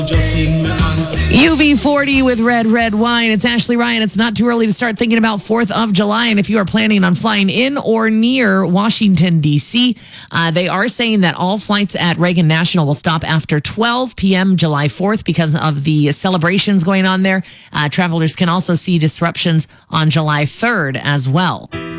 UB40 with Red Wine. It's Ashley Ryan. It's not too early to start thinking about 4th of July. And if you are planning on flying in or near Washington, D.C., they are saying that all flights at Reagan National will stop after 12 p.m. July 4th because of the celebrations going on there. Travelers can also see disruptions on July 3rd as well.